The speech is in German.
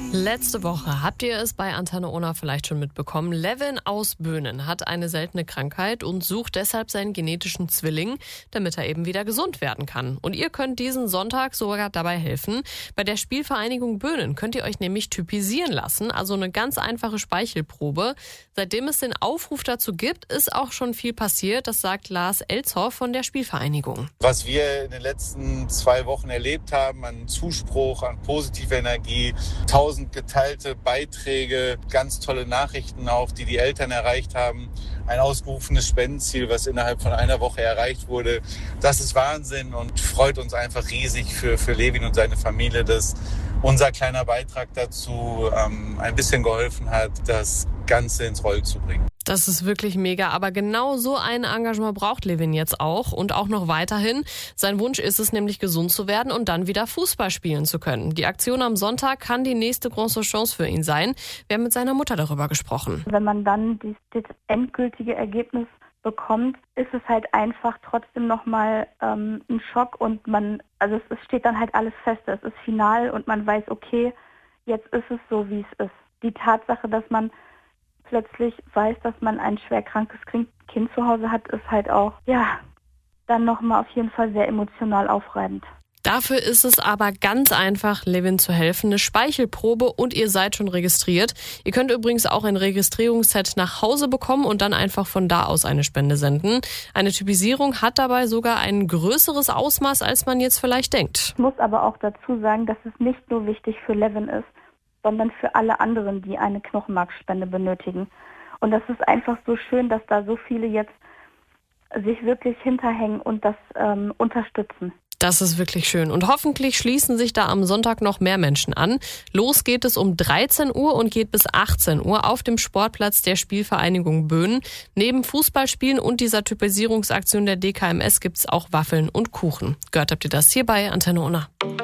Letzte Woche habt ihr es bei Antenne Ona vielleicht schon mitbekommen. Levin aus Böhnen hat eine seltene Krankheit und sucht deshalb seinen genetischen Zwilling, damit er eben wieder gesund werden kann. Und ihr könnt diesen Sonntag sogar dabei helfen. Bei der Spielvereinigung Böhnen könnt ihr euch nämlich typisieren lassen, also eine ganz einfache Speichelprobe. Seitdem es den Aufruf dazu gibt, ist auch schon viel passiert. Das sagt Lars Elzhoff von der Spielvereinigung. Was wir in den letzten 2 Wochen erlebt haben an Zuspruch, an positiver Energie, 1000 geteilte Beiträge, ganz tolle Nachrichten auch, die Eltern erreicht haben. Ein ausgerufenes Spendenziel, was innerhalb von einer Woche erreicht wurde. Das ist Wahnsinn und freut uns einfach riesig für Levin und seine Familie, dass unser kleiner Beitrag dazu ein bisschen geholfen hat, das Ganze ins Rollen zu bringen. Das ist wirklich mega, aber genau so ein Engagement braucht Levin jetzt auch und auch noch weiterhin. Sein Wunsch ist es nämlich, gesund zu werden und dann wieder Fußball spielen zu können. Die Aktion am Sonntag kann die nächste große Chance für ihn sein. Wir haben mit seiner Mutter darüber gesprochen. Wenn man dann das endgültige Ergebnis bekommt, ist es halt einfach trotzdem nochmal ein Schock und es steht dann halt alles fest. Es ist final und man weiß, okay, jetzt ist es so, wie es ist. Die Tatsache, dass man plötzlich weiß, dass man ein schwer krankes Kind zu Hause hat, ist halt auch, dann nochmal auf jeden Fall sehr emotional aufreibend. Dafür ist es aber ganz einfach, Levin zu helfen. Eine Speichelprobe und ihr seid schon registriert. Ihr könnt übrigens auch ein Registrierungsset nach Hause bekommen und dann einfach von da aus eine Spende senden. Eine Typisierung hat dabei sogar ein größeres Ausmaß, als man jetzt vielleicht denkt. Ich muss aber auch dazu sagen, dass es nicht nur wichtig für Levin ist, sondern für alle anderen, die eine Knochenmarkspende benötigen. Und das ist einfach so schön, dass da so viele jetzt sich wirklich hinterhängen und das unterstützen. Das ist wirklich schön. Und hoffentlich schließen sich da am Sonntag noch mehr Menschen an. Los geht es um 13 Uhr und geht bis 18 Uhr auf dem Sportplatz der Spielvereinigung Böhnen. Neben Fußballspielen und dieser Typisierungsaktion der DKMS gibt's auch Waffeln und Kuchen. Gehört habt ihr das hier bei Antenne Ona.